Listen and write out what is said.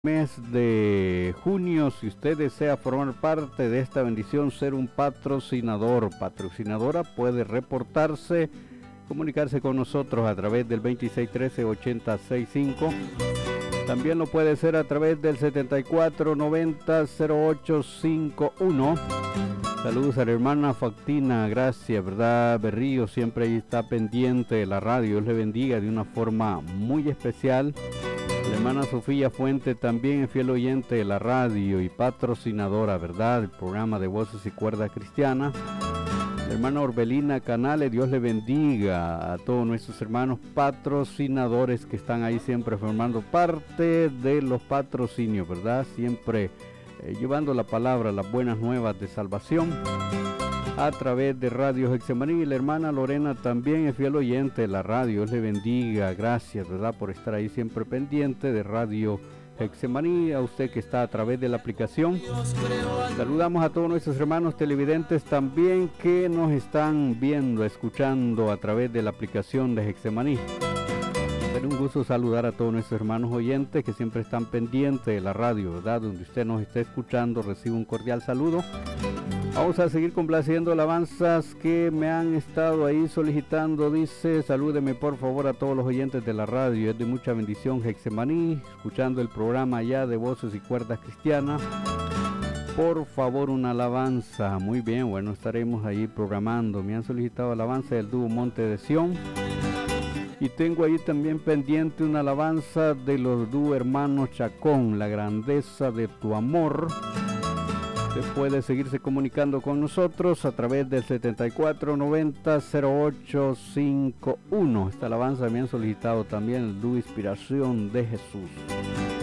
Mes de junio, si usted desea formar parte de esta bendición, ser un patrocinadora, puede reportarse, comunicarse con nosotros a través del 2613-8065. También lo puede ser a través del 7490-0851. Saludos a la hermana Factina, gracias, ¿verdad? Berrío siempre ahí está pendiente de la radio, Dios le bendiga de una forma muy especial. La hermana Sofía Fuente también es fiel oyente de la radio y patrocinadora, ¿verdad? El programa de Voces y Cuerdas Cristianas. La hermana Orbelina Canales, Dios le bendiga a todos nuestros hermanos patrocinadores que están ahí siempre formando parte de los patrocinios, ¿verdad? Siempre llevando la palabra, las buenas nuevas de salvación a través de Radio Hexemaní. La hermana Lorena también es fiel oyente de la radio, Dios le bendiga, gracias, ¿verdad? Por estar ahí siempre pendiente de Radio Hexemaní. A usted que está a través de la aplicación, saludamos a todos nuestros hermanos televidentes también que nos están viendo, escuchando a través de la aplicación de Hexemaní. Es un gusto saludar a todos nuestros hermanos oyentes que siempre están pendientes de la radio, ¿verdad? Donde usted nos está escuchando, recibe un cordial saludo. Vamos a seguir complaciendo alabanzas que me han estado ahí solicitando. Dice, salúdeme por favor a todos los oyentes de la radio. Es de mucha bendición Hexemaní, escuchando el programa ya de Voces y Cuerdas Cristianas. Por favor, una alabanza. Muy bien, bueno, estaremos ahí programando. Me han solicitado alabanza del dúo Monte de Sión. Y tengo ahí también pendiente una alabanza de los dúo hermanos Chacón, La grandeza de tu amor. Usted puede seguirse comunicando con nosotros a través del 7490-0851. Esta alabanza me han solicitado también el dúo Inspiración de Jesús.